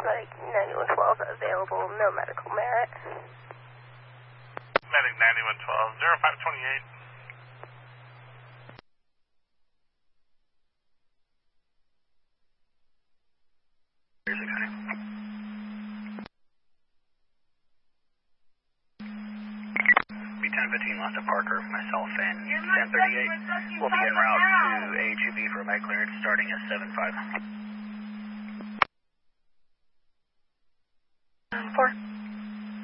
Medic 9112 available, no medical merit. Medic 9112, 0528. B-1015 lost to Parker, myself and 1038 will be en route to AHUB for med clearance starting at 7-5. 4.